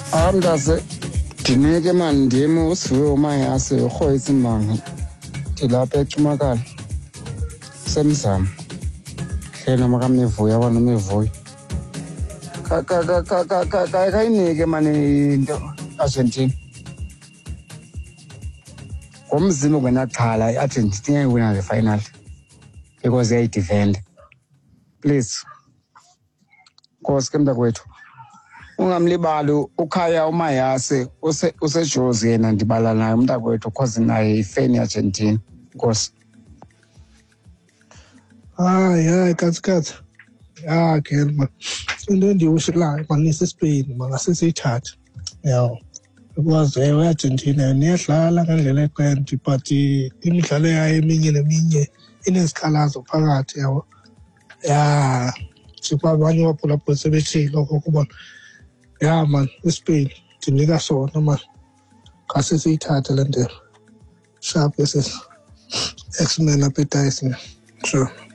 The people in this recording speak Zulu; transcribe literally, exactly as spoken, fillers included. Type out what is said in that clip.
Amntase dineke mani ndim usiviwe umayase urhoyisa imanga ndilapha eCumakala semzamo hlelo makamevuyo abanomevuyo kayinike mani into Argentina ngomzimba ngenaxhala iArgentina iwina the final because yayidefend please Nkosi ke mntakwethu ungamlibali ukhaya umayase usejozi yena ndibala naye umntakwethu cause naye ifeni Argentina Nkosi. Hayi hayi katsikatsi ya girl man into endiwushelayo manisespain mangasesiyithathe yawo because ewe Argentina niyadlala ngendlela ekwenti but imidlalo yayo eminye neminye inezikhalazo phakathi yawo ya siba abanye abaphulaphuli sebethile okokubona ya man iSpain ndinika sona man ngasesiyithathe le ndebe sharp ese X-Men appetite sure.